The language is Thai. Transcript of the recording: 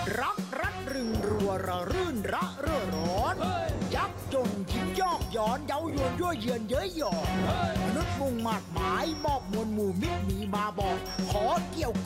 รักรัดรึงรัวระรื่นระเร่อร้อนยักจนยิ้มยอกย้อนเย้ายวนยั่วเยือนเย้ยหยอกมนุษย์มุ่งมาดหมายมอบมวลหมู่มิตรมีมาบอกขอเกี่ยว